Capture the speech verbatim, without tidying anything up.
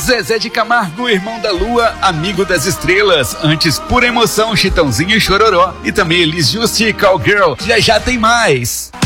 Zezé de Camargo, Irmão da Lua, Amigo das Estrelas. Antes, Pura Emoção, Chitãozinho e Chororó. E também Elis Justi e Cowgirl. Já já tem mais.